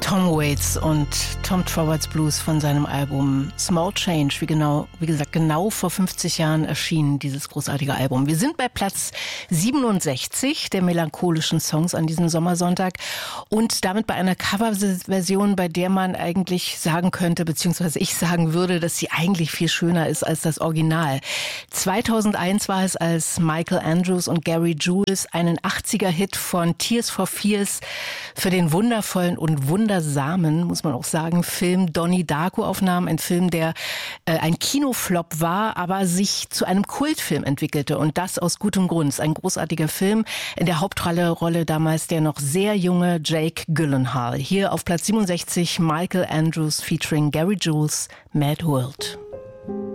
Tom Waits und Tom Troward's Blues von seinem Album Small Change, wie gesagt, genau vor 50 Jahren erschienen dieses großartige Album. Wir sind bei Platz 67 der melancholischen Songs an diesem Sommersonntag und damit bei einer Coverversion, bei der man eigentlich sagen könnte, beziehungsweise ich sagen würde, dass sie eigentlich viel schöner ist als das Original. 2001 war es, als Michael Andrews und Gary Jules einen 80er-Hit von Tears for Fears für den wundervollen und wundersamen, muss man auch sagen, Film Donnie Darko aufnahmen. Ein Film, der ein Kinoflop war, aber sich zu einem Kultfilm entwickelte. Und das aus gutem Grund. Ein großartiger Film. In der Hauptrolle damals der noch sehr junge Jake Gyllenhaal. Hier auf Platz 67 Michael Andrews featuring Gary Jules, Mad World.